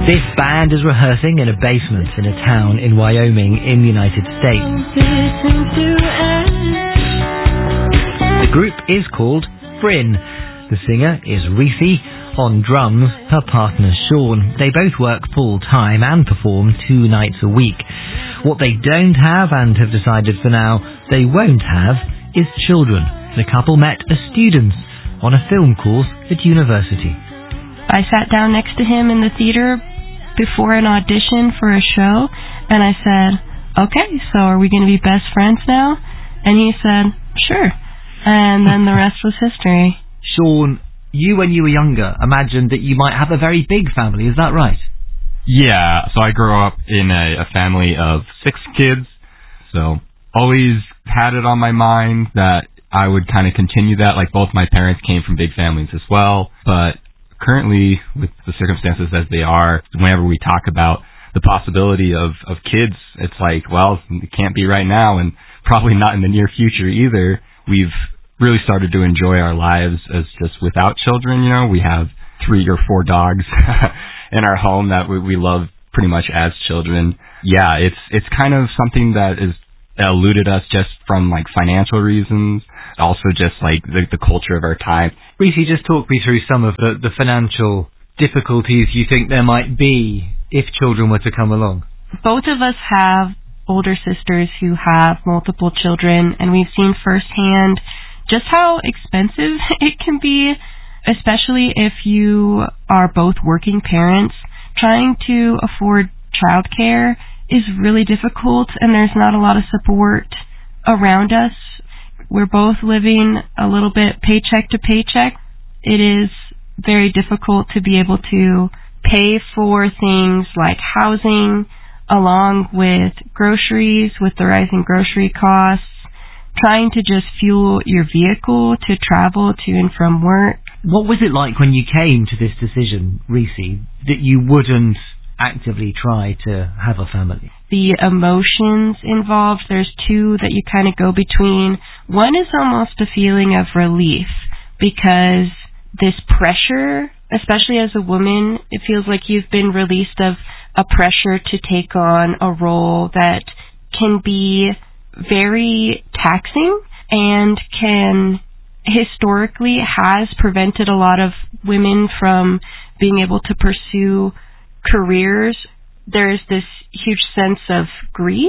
This band is rehearsing in a basement in a town in Wyoming in the United States. The group is called Bryn. The singer is Reese. On drums, her partner Sean. They both work full-time and perform 2 nights a week. What they don't have and have decided for now they won't have is children. The couple met as students on a film course at university. I sat down next to him in the theater before an audition for a show, and I said, okay, so are we going to be best friends now? And he said, sure. And then the rest was history. Sean, you when you were younger imagined that you might have a very big family, is that right? Yeah, so I grew up in a family of 6 kids, so always had it on my mind that I would kind of continue that. Like, both my parents came from big families as well, but currently, with the circumstances as they are, whenever we talk about the possibility of kids, it's like, well, it can't be right now, and probably not in the near future either. We've really started to enjoy our lives as just without children, you know. We have 3 or 4 dogs in our home that we love pretty much as children. Yeah, it's kind of something that is eluded us just from, like, financial reasons, also just, like, the culture of our time. Reese, just talk me through some of the financial difficulties you think there might be if children were to come along. Both of us have older sisters who have multiple children, and we've seen firsthand just how expensive it can be, especially if you are both working parents. Trying to afford childcare is really difficult, and there's not a lot of support around us. We're both living a little bit paycheck to paycheck. It is very difficult to be able to pay for things like housing, along with groceries, with the rising grocery costs, trying to just fuel your vehicle to travel to and from work. What was it like when you came to this decision, Reese, that you wouldn't actively try to have a family? The emotions involved, there's 2 that you kind of go between. One is almost a feeling of relief, because this pressure, especially as a woman, it feels like you've been released of a pressure to take on a role that can be very taxing and can historically has prevented a lot of women from being able to pursue careers. There's this huge sense of grief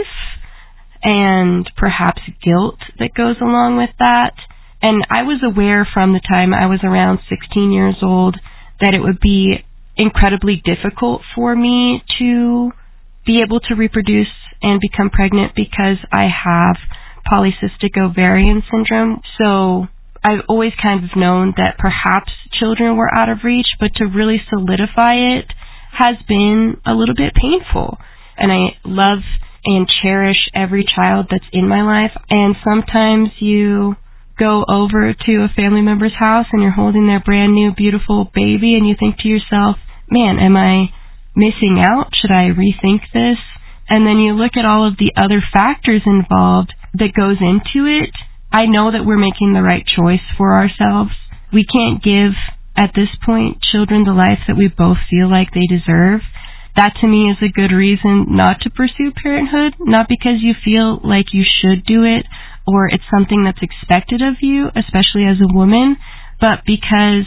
and perhaps guilt that goes along with that. And I was aware from the time I was around 16 years old that it would be incredibly difficult for me to be able to reproduce and become pregnant because I have polycystic ovarian syndrome. So I've always kind of known that perhaps children were out of reach, but to really solidify it has been a little bit painful. And I love and cherish every child that's in my life. And sometimes you go over to a family member's house and you're holding their brand new beautiful baby and you think to yourself, man, am I missing out? Should I rethink this? And then you look at all of the other factors involved that goes into it. I know that we're making the right choice for ourselves. We can't give, at this point, children the life that we both feel like they deserve. That to me is a good reason not to pursue parenthood, not because you feel like you should do it or it's something that's expected of you, especially as a woman, but because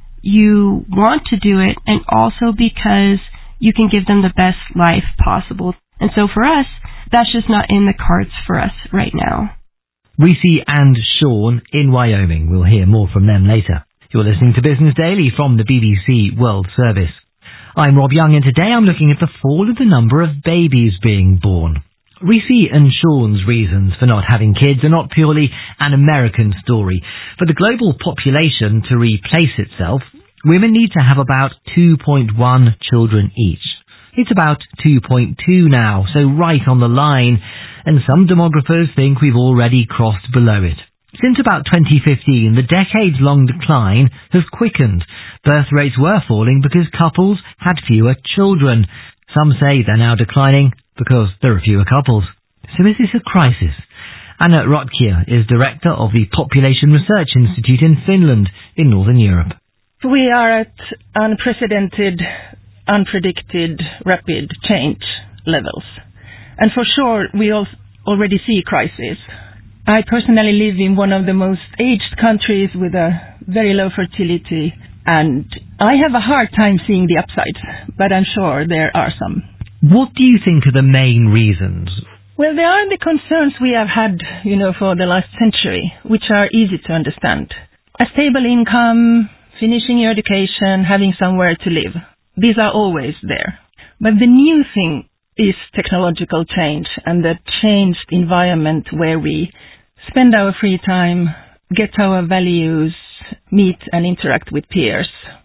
you want to do it and also because you can give them the best life possible. And so for us, that's just not in the cards for us right now. Reese and Sean in Wyoming. We'll hear more from them later. You're listening to Business Daily from the BBC World Service. I'm Rob Young, and today I'm looking at the fall of the number of babies being born. Reese and Sean's reasons for not having kids are not purely an American story. For the global population to replace itself, women need to have about 2.1 children each. It's about 2.2 now, so right on the line, and some demographers think we've already crossed below it. Since about 2015, the decades-long decline has quickened. Birth rates were falling because couples had fewer children. Some say they're now declining because there are fewer couples. So is this a crisis? Anna Rotkia is director of the Population Research Institute in Finland, in Northern Europe. We are at unprecedented unpredicted, rapid change levels. And for sure, we already see crises. I personally live in one of the most aged countries with a very low fertility, and I have a hard time seeing the upsides, but I'm sure there are some. What do you think are the main reasons? Well, there are the concerns we have had, for the last century, which are easy to understand. A stable income, finishing your education, having somewhere to live. These are always there. But the new thing is technological change and the changed environment where we spend our free time, get our values, meet and interact with peers,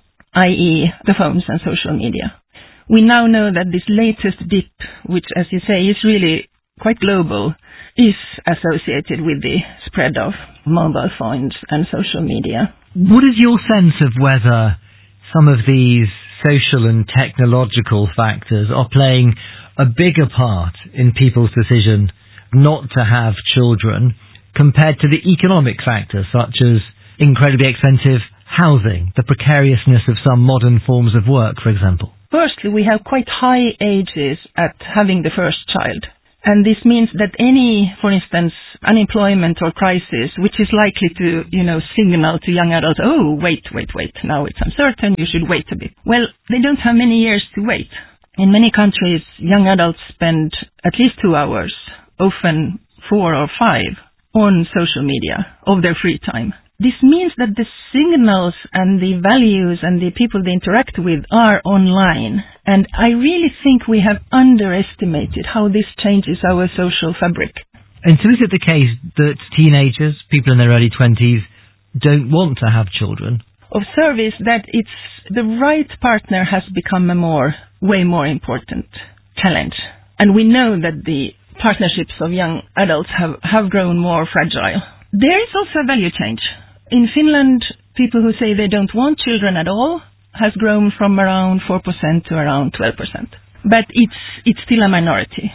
i.e. the phones and social media. We now know that this latest dip, which as you say is really quite global, is associated with the spread of mobile phones and social media. What is your sense of whether some of these social and technological factors are playing a bigger part in people's decision not to have children compared to the economic factors such as incredibly expensive housing, the precariousness of some modern forms of work, for example? Firstly, we have quite high ages at having the first child. And this means that any, for instance, unemployment or crisis, which is likely to, signal to young adults, oh, wait, now it's uncertain, you should wait a bit. Well, they don't have many years to wait. In many countries, young adults spend at least 2 hours, often 4 or 5, on social media of their free time. This means that the signals and the values and the people they interact with are online. And I really think we have underestimated how this changes our social fabric. And so is it the case that teenagers, people in their early 20s, don't want to have children? Observe is that the right partner has become a way more important challenge. And we know that the partnerships of young adults have grown more fragile. There is also a value change. In Finland, people who say they don't want children at all has grown from around 4% to around 12%. But it's still a minority.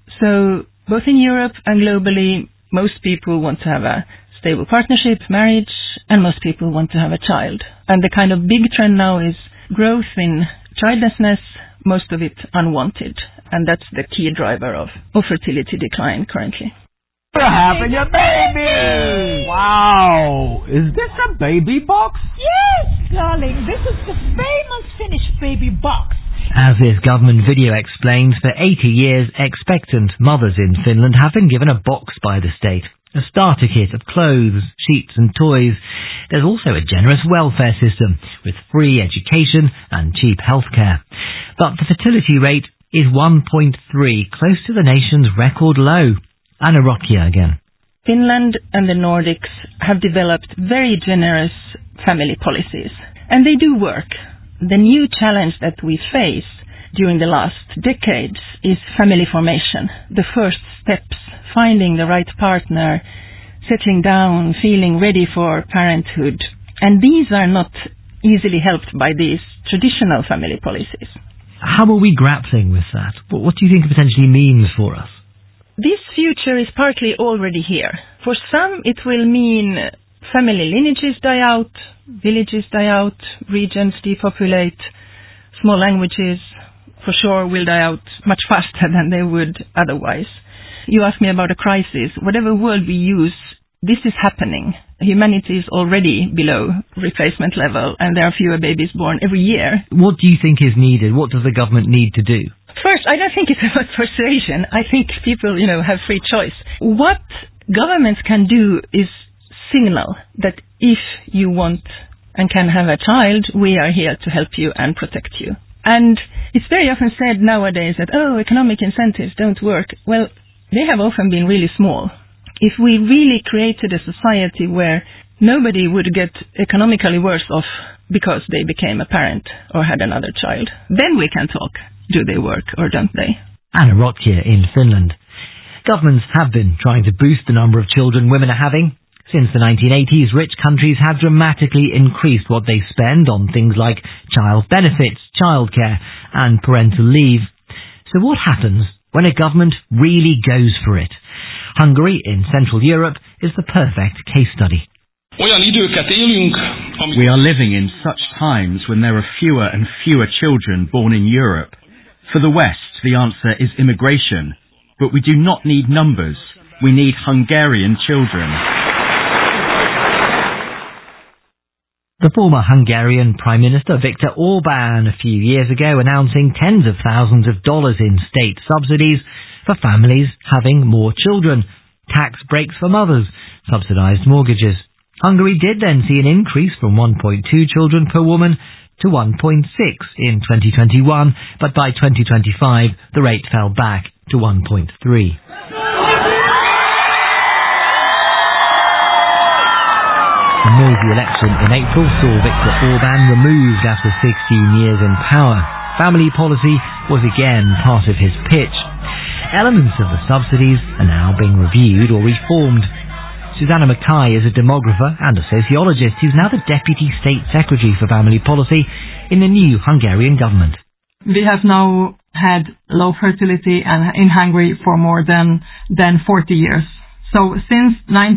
So both in Europe and globally, most people want to have a stable partnership, marriage, and most people want to have a child. And the kind of big trend now is growth in childlessness, most of it unwanted. And that's the key driver of fertility decline currently. You're having a baby! Wow! Is this a baby box? Yes, darling. This is the famous Finnish baby box. As this government video explains, for 80 years, expectant mothers in Finland have been given a box by the state. A starter kit of clothes, sheets and toys. There's also a generous welfare system with free education and cheap healthcare. But the fertility rate is 1.3, close to the nation's record low. Anna Rokia again. Finland and the Nordics have developed very generous family policies, and they do work. The new challenge that we face during the last decades is family formation. The first steps, finding the right partner, settling down, feeling ready for parenthood. And these are not easily helped by these traditional family policies. How are we grappling with that? What do you think it potentially means for us? This future is partly already here. For some, it will mean family lineages die out, villages die out, regions depopulate, small languages for sure will die out much faster than they would otherwise. You asked me about a crisis. Whatever word we use, this is happening. Humanity is already below replacement level, and there are fewer babies born every year. What do you think is needed? What does the government need to do? First, I don't think it's about persuasion. I think people, have free choice. What governments can do is signal that if you want and can have a child, we are here to help you and protect you. And it's very often said nowadays that, economic incentives don't work. Well, they have often been really small. If we really created a society where nobody would get economically worse off because they became a parent or had another child, then we can talk. Do they work or don't they? Anna Rokia in Finland. Governments have been trying to boost the number of children women are having. Since the 1980s, rich countries have dramatically increased what they spend on things like child benefits, childcare and parental leave. So what happens when a government really goes for it? Hungary in Central Europe is the perfect case study. We are living in such times when there are fewer and fewer children born in Europe. For the West, the answer is immigration. But we do not need numbers. We need Hungarian children. The former Hungarian Prime Minister Viktor Orbán a few years ago announcing tens of thousands of dollars in state subsidies for families having more children, tax breaks for mothers, subsidised mortgages. Hungary did then see an increase from 1.2 children per woman to 1.6 in 2021, but by 2025 the rate fell back to 1.3. A noisy election in April saw Viktor Orbán removed after 16 years in power. Family policy was again part of his pitch. Elements of the subsidies are now being reviewed or reformed. Susanna Mackay is a demographer and a sociologist who's now the Deputy State Secretary for Family Policy in the new Hungarian government. We have now had low fertility in Hungary for more than 40 years. So since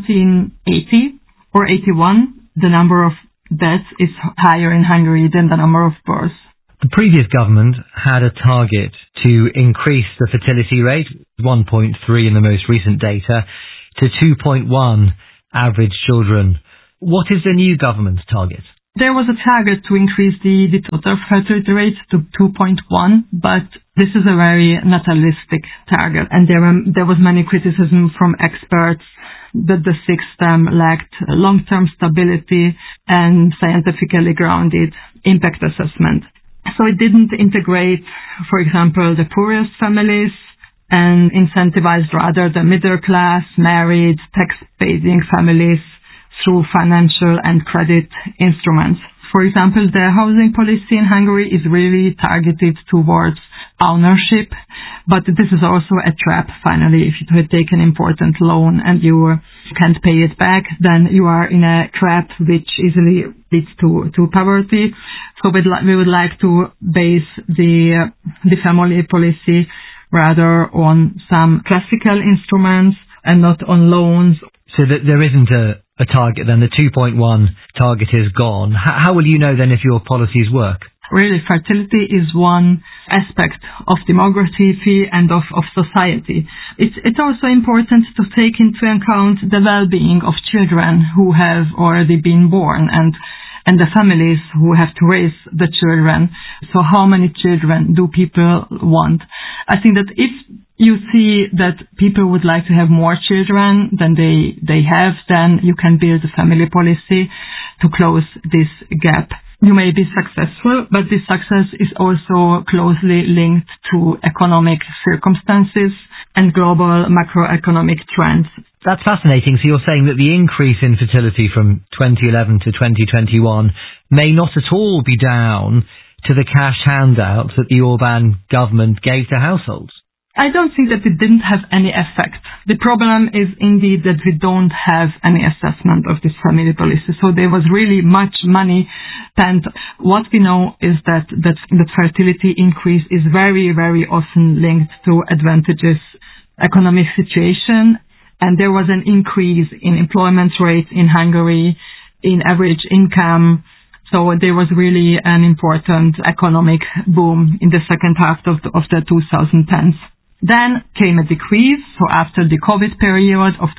1980 or 81, the number of deaths is higher in Hungary than the number of births. The previous government had a target to increase the fertility rate, 1.3 in the most recent data, to 2.1 average children. What is the new government's target? There was a target to increase the total fertility rate to 2.1, but this is a very naturalistic target, and there was many criticism from experts that the system lacked long-term stability and scientifically grounded impact assessment. So it didn't integrate, for example, the poorest families and incentivized rather the middle class, married, tax-paying families through financial and credit instruments. For example, the housing policy in Hungary is really targeted towards ownership, but this is also a trap. Finally, if you take an important loan and you can't pay it back, then you are in a trap which easily leads to poverty. So we would like to base the family policy rather on some classical instruments and not on loans. So that there isn't a target then, the 2.1 target is gone. How will you know then if your policies work? Really, fertility is one aspect of demography and of society. It's also important to take into account the well-being of children who have already been born and the families who have to raise the children. So how many children do people want? I think that if you see that people would like to have more children than they have, then you can build a family policy to close this gap. You may be successful, but this success is also closely linked to economic circumstances and global macroeconomic trends. That's fascinating. So you're saying that the increase in fertility from 2011 to 2021 may not at all be down to the cash handouts that the Orbán government gave to households? I don't think that it didn't have any effect. The problem is indeed that we don't have any assessment of this family policy. So there was really much money spent. What we know is that the fertility increase is very, very often linked to advantageous economic situation. And there was an increase in employment rates in Hungary, in average income. So there was really an important economic boom in the second half of the 2010s. Then came a decrease. So after the COVID period of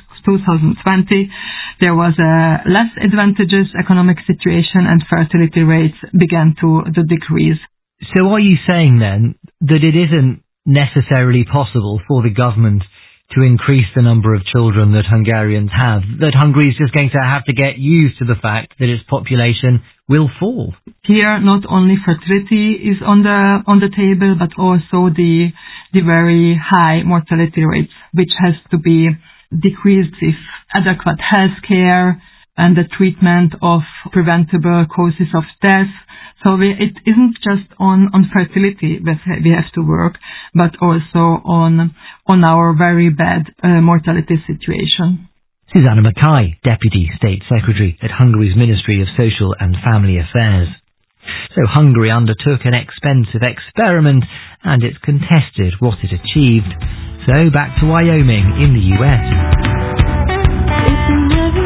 2020, there was a less advantageous economic situation and fertility rates began to decrease. So are you saying then that it isn't necessarily possible for the government to increase the number of children that Hungarians have, that Hungary is just going to have to get used to the fact that its population will fall? Here, not only fertility is on the table, but also the very high mortality rates, which has to be decreased with adequate health care and the treatment of preventable causes of death. So it isn't just on fertility that we have to work, but also on our very bad mortality situation. Susanna Mackay, Deputy State Secretary at Hungary's Ministry of Social and Family Affairs. So Hungary undertook an expensive experiment and it's contested what it achieved. So back to Wyoming in the US.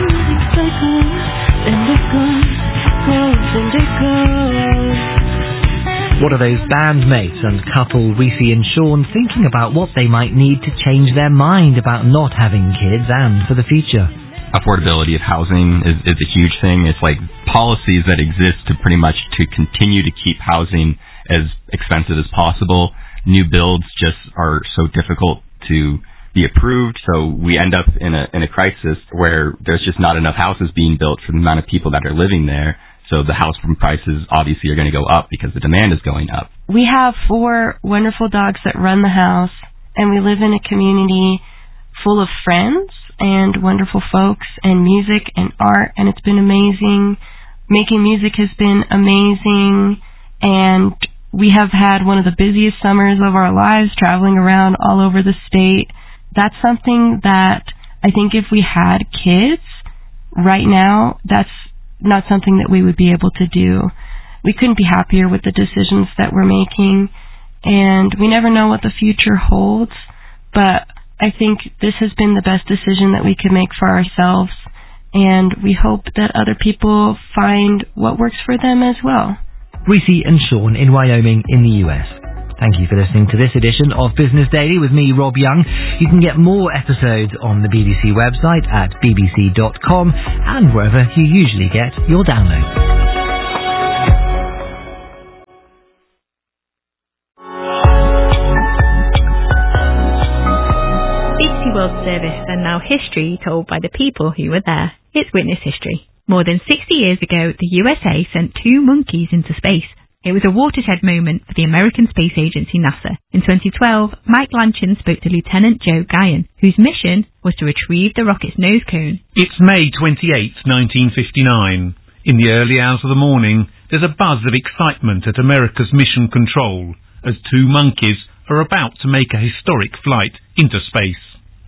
What are those bandmates and couple Reese and Sean thinking about what they might need to change their mind about not having kids and for the future? Affordability of housing is a huge thing. It's like policies that exist to pretty much to continue to keep housing as expensive as possible. New builds just are so difficult to be approved, so we end up in a crisis where there's just not enough houses being built for the amount of people that are living there. So the house prices obviously are going to go up because the demand is going up. We have 4 wonderful dogs that run the house, and we live in a community full of friends and wonderful folks and music and art, and it's been amazing. Making music has been amazing, and we have had one of the busiest summers of our lives, traveling around all over the state. That's something that I think if we had kids right now, that's not something that we would be able to do. We couldn't be happier with the decisions that we're making, and we never know what the future holds, but I think this has been the best decision that we could make for ourselves, and we hope that other people find what works for them as well. Reese and Sean in Wyoming in the US. Thank you for listening to this edition of Business Daily with me, Rob Young. You can get more episodes on the BBC website at bbc.com and wherever you usually get your downloads. BBC World Service and now history told by the people who were there. It's Witness History. More than 60 years ago, the USA sent 2 monkeys into space. It was a watershed moment for the American space agency NASA. In 2012, Mike Lanchin spoke to Lieutenant Joe Guyon, whose mission was to retrieve the rocket's nose cone. It's May 28, 1959. In the early hours of the morning, there's a buzz of excitement at America's Mission Control as 2 monkeys are about to make a historic flight into space.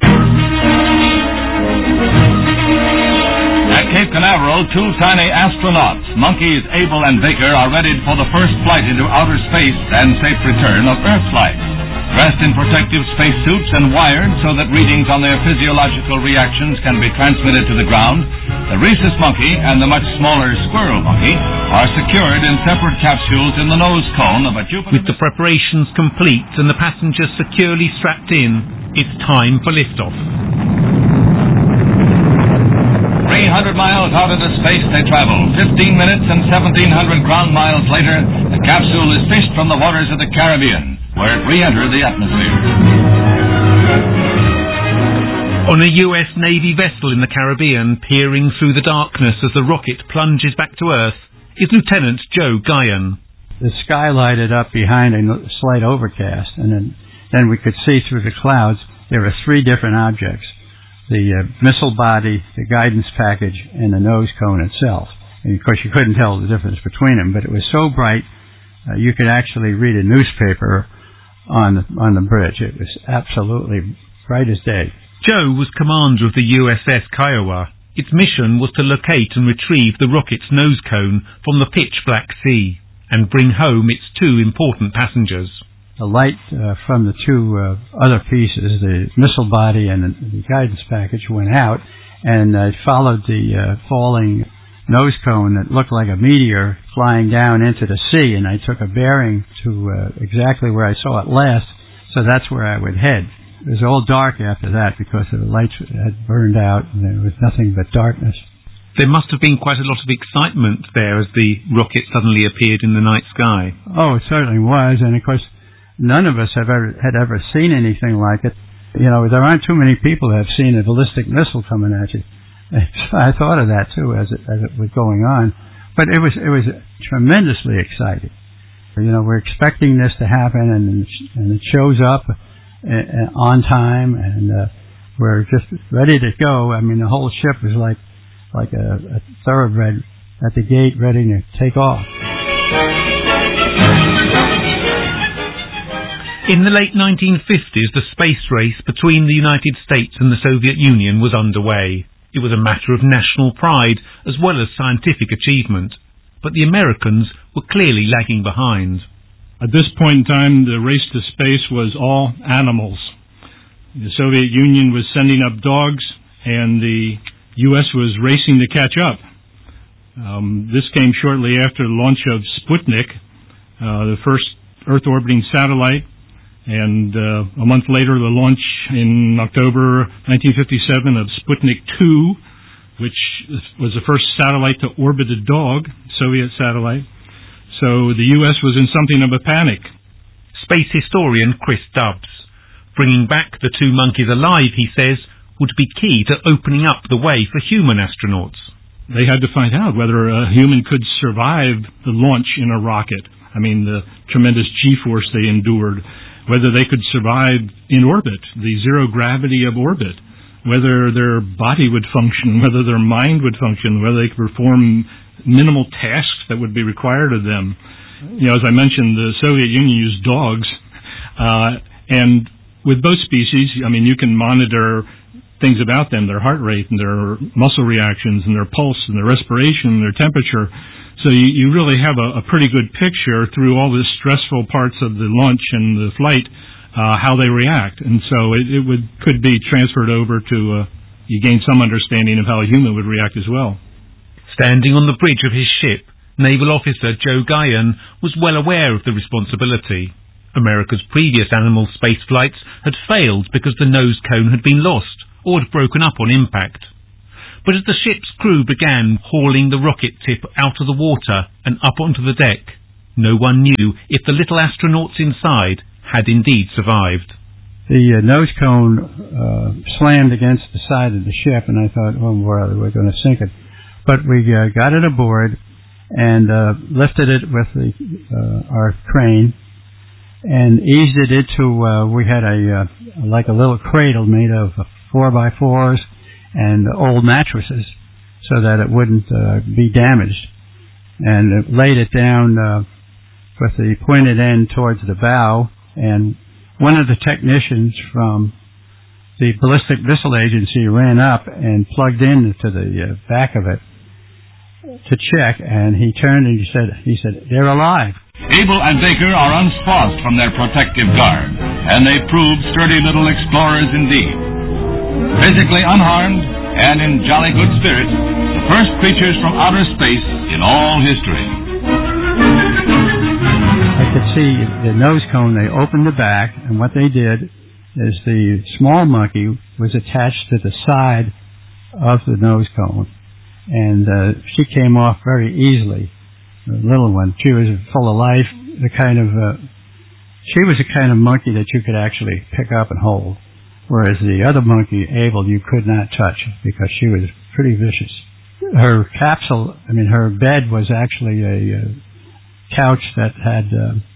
At Cape Canaveral, 2 tiny astronauts, Monkeys Abel and Baker, are ready for the first flight into outer space and safe return of Earth flight. Dressed in protective spacesuits and wired so that readings on their physiological reactions can be transmitted to the ground, the rhesus monkey and the much smaller squirrel monkey are secured in separate capsules in the nose cone of a Jupiter... With the preparations complete and the passengers securely strapped in, it's time for liftoff. 300 miles out into space they travel. 15 minutes and 1,700 ground miles later, the capsule is fished from the waters of the Caribbean, where it re-entered the atmosphere. On a US Navy vessel in the Caribbean, peering through the darkness as the rocket plunges back to Earth, is Lieutenant Joe Guyon. The sky lighted up behind a slight overcast, and then we could see through the clouds there were 3 different objects. The missile body, the guidance package, and the nose cone itself. And of course you couldn't tell the difference between them, but it was so bright you could actually read a newspaper on the bridge. It was absolutely bright as day. Joe was commander of the USS Kiowa. Its mission was to locate and retrieve the rocket's nose cone from the pitch black sea and bring home its 2 important passengers. The light from the 2 other pieces, the missile body and the guidance package, went out, and followed the falling nose cone that looked like a meteor flying down into the sea, and I took a bearing to exactly where I saw it last, so that's where I would head. It was all dark after that because the lights had burned out, and there was nothing but darkness. There must have been quite a lot of excitement there as the rocket suddenly appeared in the night sky. Oh, it certainly was, and of course none of us had ever seen anything like it. You know, there aren't too many people that have seen a ballistic missile coming at you. I thought of that too as it was going on, but it was tremendously exciting. You know, we're expecting this to happen, and it shows up on time, and we're just ready to go. I mean, the whole ship was like a thoroughbred at the gate, ready to take off. In the late 1950s, the space race between the United States and the Soviet Union was underway. It was a matter of national pride as well as scientific achievement. But the Americans were clearly lagging behind. At this point in time, the race to space was all animals. The Soviet Union was sending up dogs, and the U.S. was racing to catch up. This came shortly after the launch of Sputnik, the first Earth-orbiting satellite, and a month later the launch in October 1957 of Sputnik 2, which was the first satellite to orbit a dog, Soviet satellite. So the U.S. was in something of a panic. Space historian Chris Dubbs. Bringing back the 2 monkeys alive, he says, would be key to opening up the way for human astronauts. They had to find out whether a human could survive the launch in a rocket. I mean, the tremendous G-force they endured. Whether they could survive in orbit, the zero gravity of orbit. Whether their body would function, whether their mind would function, whether they could perform minimal tasks that would be required of them. You know, as I mentioned, the Soviet Union used dogs. And with both species, I mean, you can monitor things about them, their heart rate and their muscle reactions and their pulse and their respiration and their temperature. So you really have a pretty good picture through all the stressful parts of the launch and the flight, how they react. And so it could be transferred over to, you gain some understanding of how a human would react as well. Standing on the bridge of his ship, Naval Officer Joe Guyon was well aware of the responsibility. America's previous animal space flights had failed because the nose cone had been lost or had broken up on impact. But as the ship's crew began hauling the rocket tip out of the water and up onto the deck, no one knew if the little astronauts inside had indeed survived. The nose cone slammed against the side of the ship, and I thought, oh, well, we're going to sink it. But we got it aboard and lifted it with our crane and eased it into, we had like a little cradle made of 4x4s and old mattresses so that it wouldn't be damaged. And laid it down with the pointed end towards the bow, and one of the technicians from the Ballistic Missile Agency ran up and plugged into the back of it to check, and he turned and he said, they're alive. Able and Baker are unspaused from their protective garb, and they prove sturdy little explorers indeed. Physically unharmed and in jolly good spirits, the first creatures from outer space in all history. I could see the nose cone. They opened the back, and what they did is the small monkey was attached to the side of the nose cone, and she came off very easily. The little one, she was full of life. She was the kind of monkey that you could actually pick up and hold, whereas the other monkey, Abel, you could not touch because she was pretty vicious. Her capsule, her bed was actually a couch that had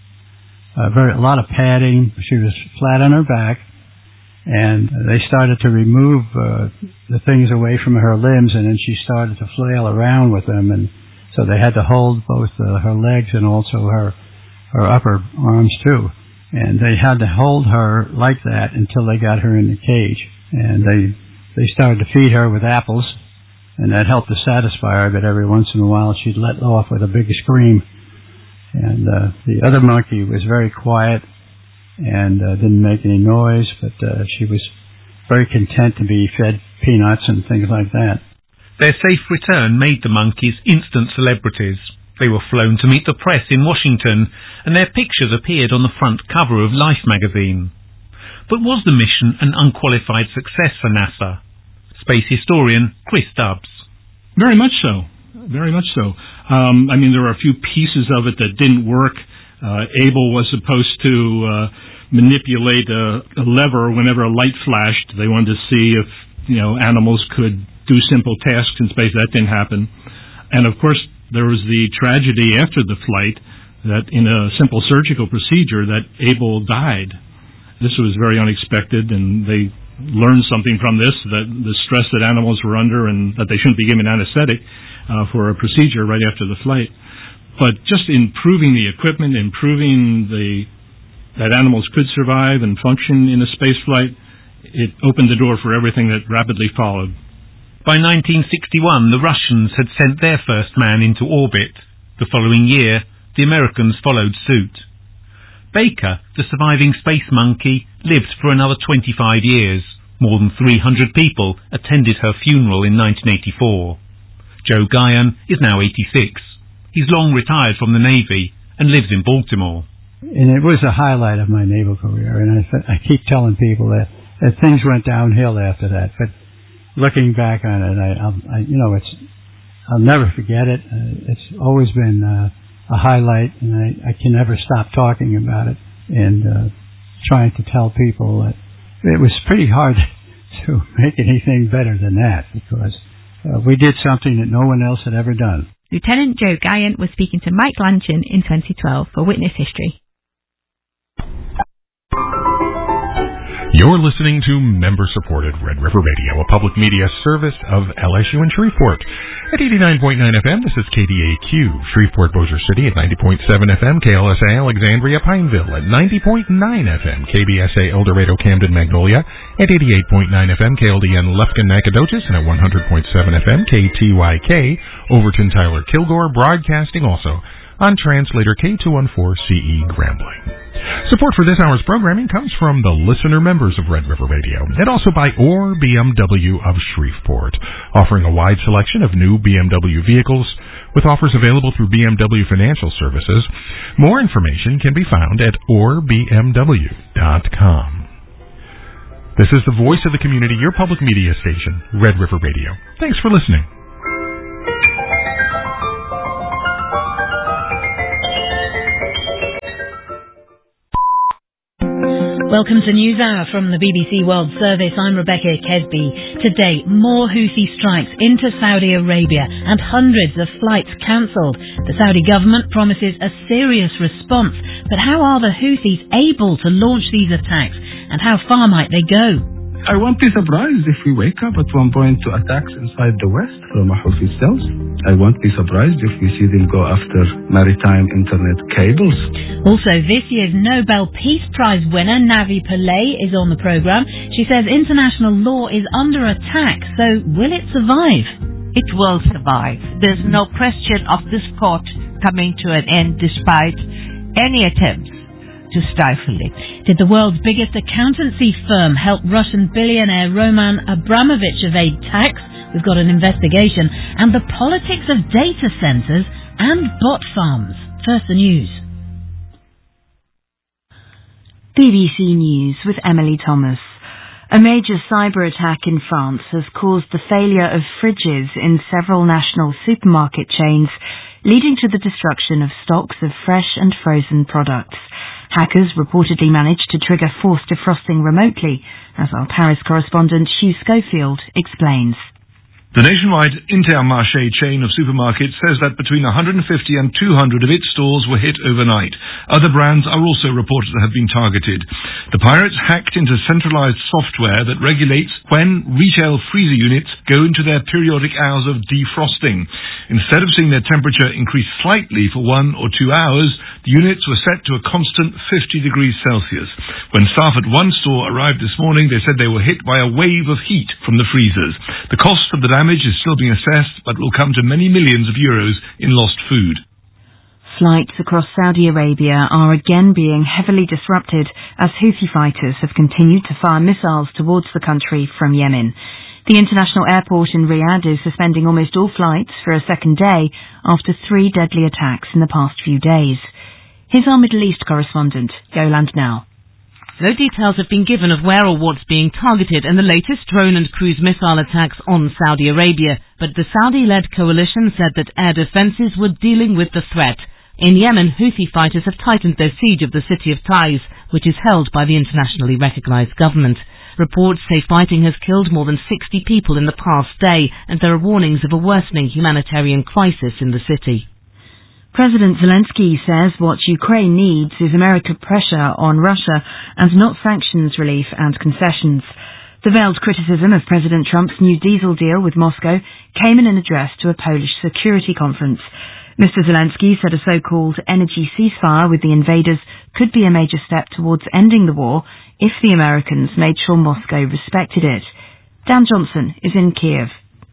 a lot of padding. She was flat on her back, and they started to remove the things away from her limbs, and then she started to flail around with them, and so they had to hold both her legs and also her upper arms too. And they had to hold her like that until they got her in the cage. And they started to feed her with apples, and that helped to satisfy her, but every once in a while she'd let off with a big scream. And the other monkey was very quiet and didn't make any noise, but she was very content to be fed peanuts and things like that. Their safe return made the monkeys instant celebrities. They were flown to meet the press in Washington, and their pictures appeared on the front cover of Life magazine. But was the mission an unqualified success for NASA? Space historian Chris Dubbs. Very much so. Very much so. There were a few pieces of it that didn't work. Abel was supposed to manipulate a lever whenever a light flashed. They wanted to see if animals could do simple tasks in space. That didn't happen. And of course, there was the tragedy after the flight that in a simple surgical procedure that Abel died. This was very unexpected, and they learned something from this, that the stress that animals were under and that they shouldn't be given anesthetic for a procedure right after the flight. But just improving the equipment, improving that animals could survive and function in a space flight, it opened the door for everything that rapidly followed. By 1961, the Russians had sent their first man into orbit. The following year, the Americans followed suit. Baker, the surviving space monkey, lived for another 25 years, More than 300 people attended her funeral in 1984. Joe Guyon is now 86. He's long retired from the Navy and lives in Baltimore. And it was a highlight of my naval career, and I keep telling people that things went downhill after that. But looking back on it, I'll never forget it. It's always been a highlight, and I can never stop talking about it and trying to tell people that it was pretty hard to make anything better than that, because we did something that no one else had ever done. Lieutenant Joe Guyon was speaking to Mike Lanchin in 2012 for Witness History. You're listening to member-supported Red River Radio, a public media service of LSU in Shreveport. At 89.9 FM, this is KDAQ, Shreveport, Bossier City at 90.7 FM, KLSA Alexandria, Pineville at 90.9 FM, KBSA El Dorado, Camden, Magnolia at 88.9 FM, KLDN Lufkin, Nacogdoches, and at 100.7 FM, KTYK, Overton, Tyler, Kilgore, broadcasting also on translator K214CE Grambling. Support for this hour's programming comes from the listener members of Red River Radio, and also by Orr BMW of Shreveport, offering a wide selection of new BMW vehicles with offers available through BMW Financial Services. More information can be found at OrrBMW.com. This is the voice of the community, your public media station, Red River Radio. Thanks for listening. Welcome to NewsHour from the BBC World Service. I'm Rebecca Kesby. Today, more Houthi strikes into Saudi Arabia and hundreds of flights cancelled. The Saudi government promises a serious response. But how are the Houthis able to launch these attacks, and how far might they go? I won't be surprised if we wake up at one point to attacks inside the West from Houthi cells. I won't be surprised if we see them go after maritime internet cables. Also, this year's Nobel Peace Prize winner, Navi Pillay, is on the programme. She says international law is under attack, so will it survive? It will survive. There's no question of this court coming to an end despite any attempts to stifle it. Did the world's biggest accountancy firm help Russian billionaire Roman Abramovich evade tax? We've got an investigation. And the politics of data centres and bot farms. First, the news. BBC News with Emily Thomas. A major cyber attack in France has caused the failure of fridges in several national supermarket chains, leading to the destruction of stocks of fresh and frozen products. Hackers reportedly managed to trigger forced defrosting remotely, as our Paris correspondent Hugh Schofield explains. The nationwide Intermarché chain of supermarkets says that between 150 and 200 of its stores were hit overnight. Other brands are also reported to have been targeted. The pirates hacked into centralized software that regulates when retail freezer units go into their periodic hours of defrosting. Instead of seeing their temperature increase slightly for 1 or 2 hours, the units were set to a constant 50 degrees Celsius. When staff at one store arrived this morning, they said they were hit by a wave of heat from the freezers. The cost of the damage is still being assessed, but will come to many millions of euros in lost food. Flights across Saudi Arabia are again being heavily disrupted as Houthi fighters have continued to fire missiles towards the country from Yemen. The international airport in Riyadh is suspending almost all flights for a second day after 3 deadly attacks in the past few days. Here's our Middle East correspondent, Yolande Now. No details have been given of where or what's being targeted in the latest drone and cruise missile attacks on Saudi Arabia, but the Saudi-led coalition said that air defences were dealing with the threat. In Yemen, Houthi fighters have tightened their siege of the city of Taiz, which is held by the internationally recognised government. Reports say fighting has killed more than 60 people in the past day, and there are warnings of a worsening humanitarian crisis in the city. President Zelensky says what Ukraine needs is American pressure on Russia and not sanctions relief and concessions. The veiled criticism of President Trump's new diesel deal with Moscow came in an address to a Polish security conference. Mr. Zelensky said a so-called energy ceasefire with the invaders could be a major step towards ending the war if the Americans made sure Moscow respected it. Dan Johnson is in Kiev.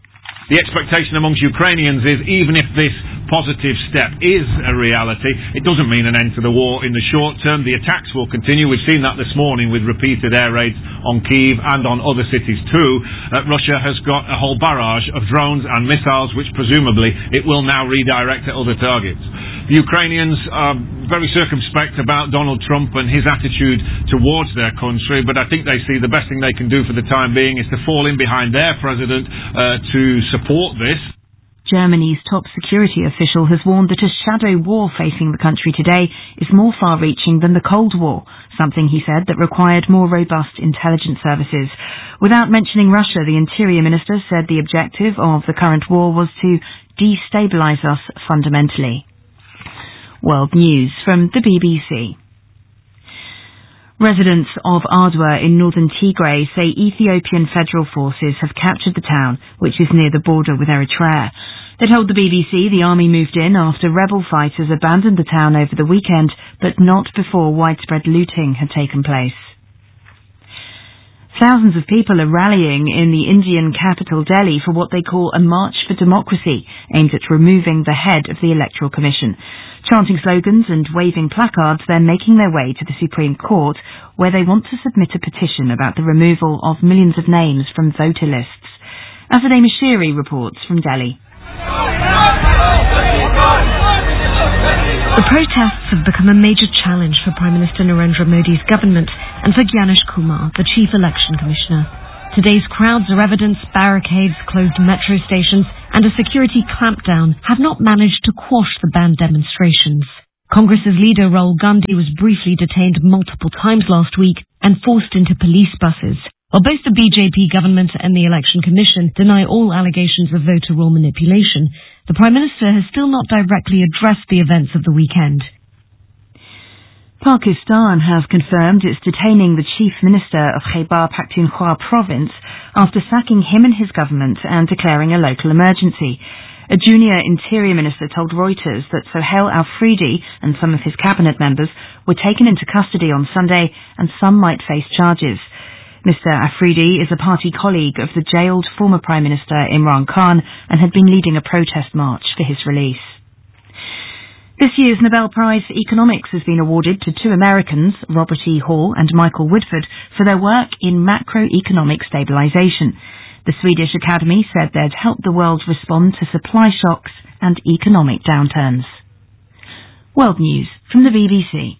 The expectation amongst Ukrainians is, even if this positive step is a reality, it doesn't mean an end to the war in the short term. The attacks will continue. We've seen that this morning with repeated air raids on Kyiv and on other cities too. Russia has got a whole barrage of drones and missiles, which presumably it will now redirect at other targets. The Ukrainians are very circumspect about Donald Trump and his attitude towards their country, but I think they see the best thing they can do for the time being is to fall in behind their president to support this. Germany's top security official has warned that a shadow war facing the country today is more far-reaching than the Cold War, something he said that required more robust intelligence services. Without mentioning Russia, the Interior Minister said the objective of the current war was to destabilise us fundamentally. World News from the BBC. Residents of Adwa in northern Tigray say Ethiopian federal forces have captured the town, which is near the border with Eritrea. They told the BBC the army moved in after rebel fighters abandoned the town over the weekend, but not before widespread looting had taken place. Thousands of people are rallying in the Indian capital Delhi for what they call a March for Democracy, aimed at removing the head of the Electoral Commission. Chanting slogans and waving placards, they're making their way to the Supreme Court, where they want to submit a petition about the removal of millions of names from voter lists. Azadeh Mashiri reports from Delhi. The protests have become a major challenge for Prime Minister Narendra Modi's government and for Gyanesh Kumar, the Chief Election Commissioner. Today's crowds are evidence barricades, closed metro stations and a security clampdown have not managed to quash the banned demonstrations. Congress's leader Rahul Gandhi was briefly detained multiple times last week and forced into police buses. While both the BJP government and the Election Commission deny all allegations of voter roll manipulation, the Prime Minister has still not directly addressed the events of the weekend. Pakistan has confirmed it's detaining the Chief Minister of Khyber Pakhtunkhwa province after sacking him and his government and declaring a local emergency. A junior Interior Minister told Reuters that Sohail Afridi and some of his cabinet members were taken into custody on Sunday and some might face charges. Mr. Afridi is a party colleague of the jailed former Prime Minister Imran Khan and had been leading a protest march for his release. This year's Nobel Prize for Economics has been awarded to two Americans, Robert E. Hall and Michael Woodford, for their work in macroeconomic stabilization. The Swedish Academy said they'd help the world respond to supply shocks and economic downturns. World News from the BBC.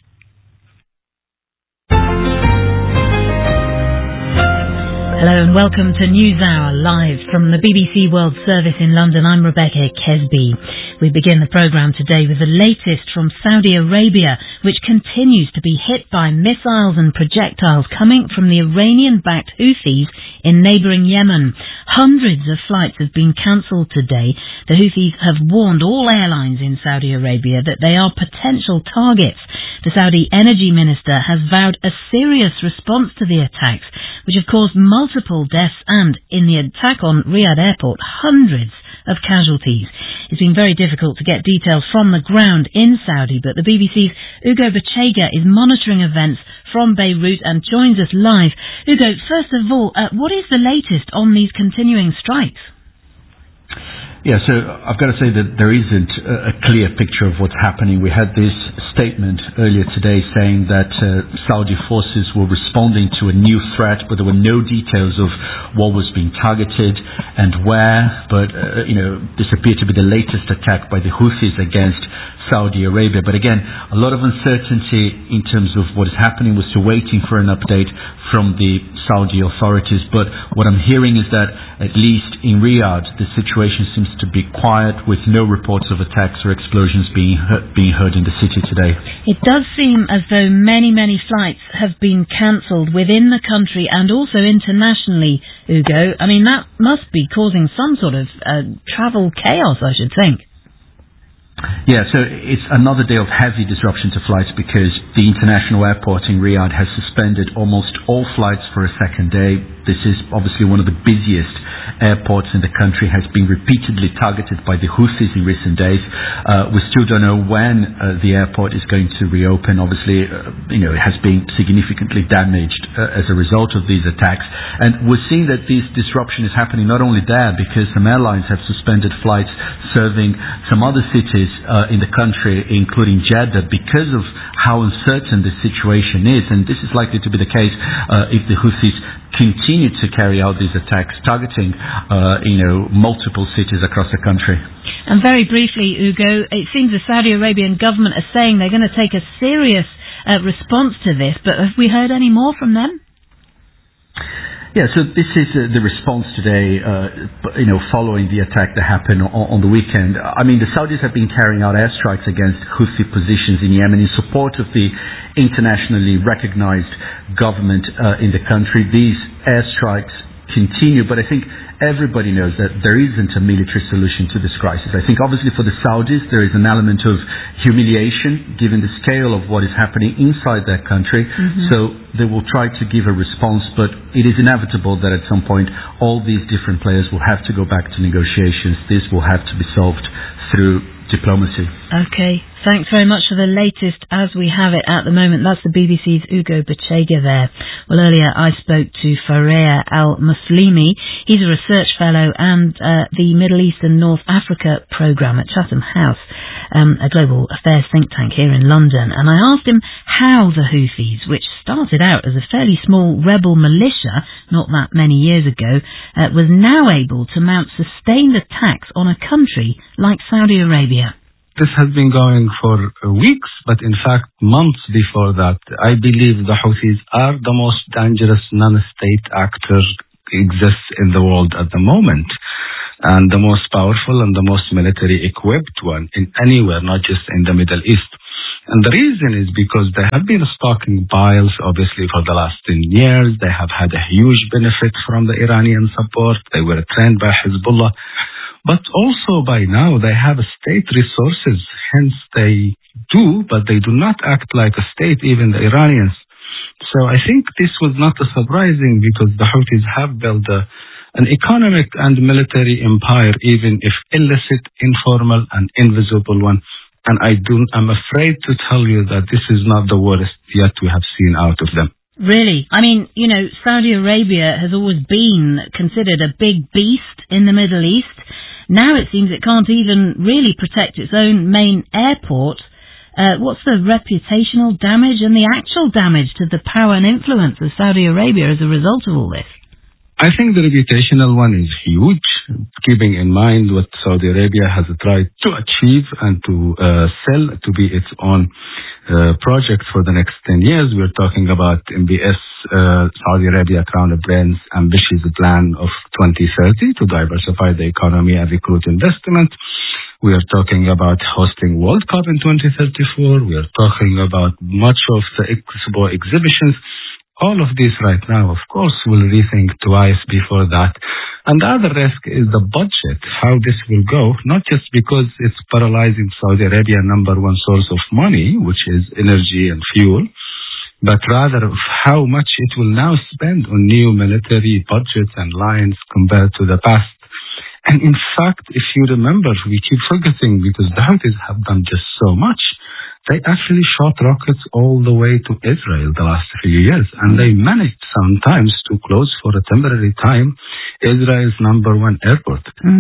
Hello and welcome to NewsHour live from the BBC World Service in London. I'm Rebecca Kesby. We begin the programme today with the latest from Saudi Arabia, which continues to be hit by missiles and projectiles coming from the Iranian-backed Houthis in neighbouring Yemen. Hundreds of flights have been cancelled today. The Houthis have warned all airlines in Saudi Arabia that they are potential targets. The Saudi Energy Minister has vowed a serious response to the attacks, which have caused multiple deaths and, in the attack on Riyadh Airport, hundreds of casualties. It's been very difficult to get details from the ground in Saudi, but the BBC's Ugo Bachega is monitoring events from Beirut and joins us live. Ugo, first of all, what is the latest on these continuing strikes? Yeah, so I've got to say that there isn't a clear picture of what's happening. We had this statement earlier today saying that Saudi forces were responding to a new threat, but there were no details of what was being targeted and where. But, this appeared to be the latest attack by the Houthis against Saudi Arabia. But again, a lot of uncertainty in terms of what is happening. We're still waiting for an update from the Saudi authorities. But what I'm hearing is that, at least in Riyadh, the situation seems to be quiet, with no reports of attacks or explosions being heard in the city today. It does seem as though many flights have been cancelled within the country and also internationally, Ugo. I mean, that must be causing some sort of travel chaos, I should think. Yeah, so it's another day of heavy disruption to flights because the international airport in Riyadh has suspended almost all flights for a second day. This is obviously one of the busiest airports in the country, has been repeatedly targeted by the Houthis in recent days. We still don't know when the airport is going to reopen. Obviously, it has been significantly damaged as a result of these attacks. And we're seeing that this disruption is happening not only there, because some airlines have suspended flights serving some other cities in the country, including Jeddah, because of how uncertain the situation is. And this is likely to be the case if the Houthis continue to carry out these attacks targeting multiple cities across the country. And very briefly, Ugo, it seems the Saudi Arabian government are saying they're going to take a serious response to this, but have we heard any more from them? Yeah, so this is the response today, following the attack that happened on the weekend. I mean, the Saudis have been carrying out airstrikes against Houthi positions in Yemen in support of the internationally recognized government in the country. These airstrikes continue, but I think everybody knows that there isn't a military solution to this crisis. I think obviously for the Saudis there is an element of humiliation given the scale of what is happening inside their country. So they will try to give a response, but it is inevitable that at some point all these different players will have to go back to negotiations. This will have to be solved through diplomacy. Okay, thanks very much for the latest as we have it at the moment. That's the BBC's Ugo Bechega there. Well, earlier I spoke to Fareya Al-Muslimi. He's a research fellow and the Middle East and North Africa programme at Chatham House, a global affairs think tank here in London. And I asked him how the Houthis, which started out as a fairly small rebel militia not that many years ago, was now able to mount sustained attacks on a country like Saudi Arabia. This has been going for weeks, but in fact months before that. I believe the Houthis are the most dangerous non-state actor exists in the world at the moment, and the most powerful and the most military equipped one in anywhere, not just in the Middle East. And the reason is because they have been stocking piles, obviously, for the last 10 years. They have had a huge benefit from the Iranian support. They were trained by Hezbollah. But also by now they have state resources, hence they do, but they do not act like a state, even the Iranians. So I think this was not surprising because the Houthis have built an economic and military empire, even if illicit, informal and invisible one. And I'm afraid to tell you that this is not the worst yet we have seen out of them. Really? I mean, Saudi Arabia has always been considered a big beast in the Middle East. Now it seems it can't even really protect its own main airport. What's the reputational damage and the actual damage to the power and influence of Saudi Arabia as a result of all this? I think the reputational one is huge, keeping in mind what Saudi Arabia has tried to achieve and to sell to be its own project for the next 10 years. We're talking about MBS, Saudi Arabia Crown Prince ambitious plan of 2030 to diversify the economy and recruit investment. We are talking about hosting World Cup in 2034. We are talking about much of the Expo exhibitions. All of this right now, of course, will rethink twice before that. And the other risk is the budget, how this will go, not just because it's paralyzing Saudi Arabia number one source of money, which is energy and fuel, but rather of how much it will now spend on new military budgets and lines compared to the past. And in fact, if you remember, we keep forgetting because the Houthis have done just so much. They actually shot rockets all the way to Israel the last few years, and they managed sometimes to close for a temporary time Israel's number one airport.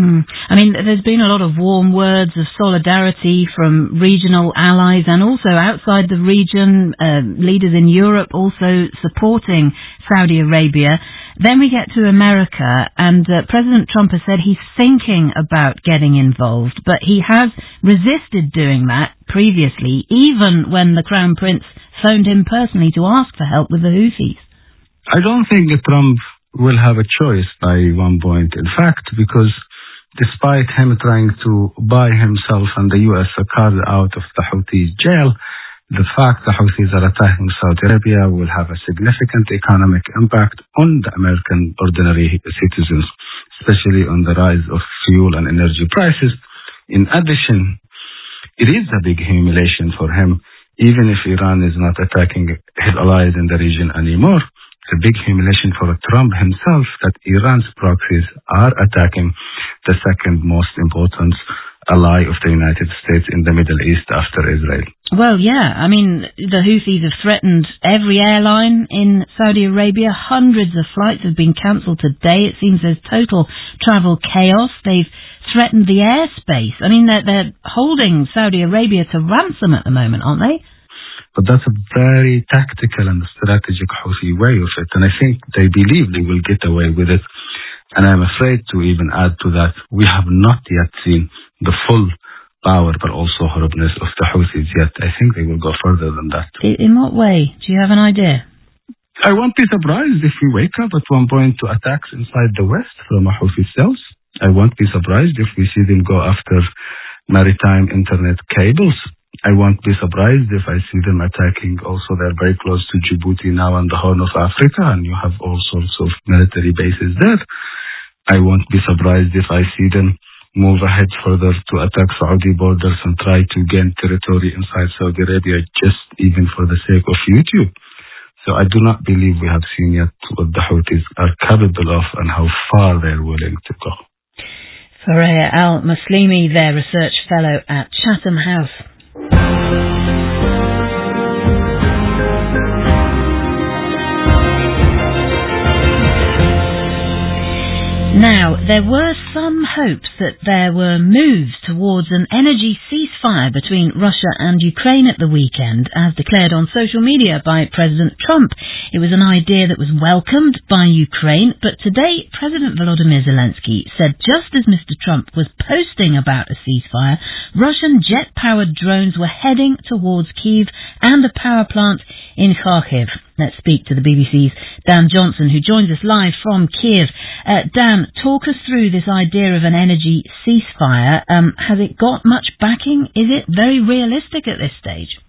I mean, there's been a lot of warm words of solidarity from regional allies and also outside the region, leaders in Europe also supporting Saudi Arabia. Then we get to America, and President Trump has said he's thinking about getting involved, but he has resisted doing that previously, even when the Crown Prince phoned him personally to ask for help with the Houthis. I don't think that Trump will have a choice by one point, in fact, because despite him trying to buy himself and the U.S. a card out of the Houthis jail, the fact the Houthis are attacking Saudi Arabia will have a significant economic impact on the American ordinary citizens, especially on the rise of fuel and energy prices. In addition, it is a big humiliation for him, even if Iran is not attacking his allies in the region anymore. It's a big humiliation for Trump himself that Iran's proxies are attacking the second most important ally of the United States in the Middle East after Israel. Well, yeah. I mean, the Houthis have threatened every airline in Saudi Arabia. Hundreds of flights have been cancelled today. It seems there's total travel chaos. They've threatened the airspace. I mean, they're holding Saudi Arabia to ransom at the moment, aren't they? But that's a very tactical and strategic Houthi way of it. And I think they believe they will get away with it. And I'm afraid to even add to that, we have not yet seen the full power but also horribleness of the Houthis yet. I think they will go further than that. In what way? Do you have an idea? I won't be surprised if we wake up at one point to attacks inside the West from Houthi cells. I won't be surprised if we see them go after maritime internet cables. I won't be surprised if I see them attacking also, they're very close to Djibouti now and the Horn of Africa, and you have all sorts of military bases there. I won't be surprised if I see them move ahead further to attack Saudi borders and try to gain territory inside Saudi Arabia, just even for the sake of YouTube. So I do not believe we have seen yet what the Houthis are capable of and how far they're willing to go. Fareeha Al-Muslimi, their research fellow at Chatham House. Now, there were some hopes that there were moves towards an energy ceasefire between Russia and Ukraine at the weekend, as declared on social media by President Trump. It was an idea that was welcomed by Ukraine, but today President Volodymyr Zelensky said just as Mr. Trump was posting about a ceasefire, Russian jet-powered drones were heading towards Kyiv and a power plant in Kharkiv. Let's speak to the BBC's Dan Johnson, who joins us live from Kyiv. Dan, talk us through this idea of an energy ceasefire. Has it got much backing? Is it very realistic at this stage?